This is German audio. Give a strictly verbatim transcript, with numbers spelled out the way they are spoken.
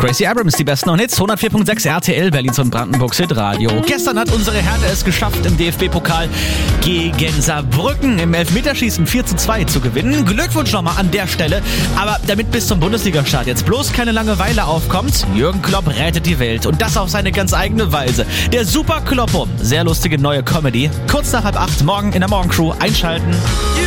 Gracie Abrams, die besten Hits, hundertvier Komma sechs R T L, Berlins und Brandenburgs Hitradio. Gestern hat unsere Hertha es geschafft, im D F B-Pokal gegen Saarbrücken im Elfmeterschießen vier zu zwei zu gewinnen. Glückwunsch nochmal an der Stelle. Aber damit bis zum Bundesliga-Start jetzt bloß keine Langeweile aufkommt, Jürgen Klopp rettet die Welt und das auf seine ganz eigene Weise. Der Super Kloppo, sehr lustige neue Comedy. Kurz nach halb acht morgen in der Morgencrew einschalten.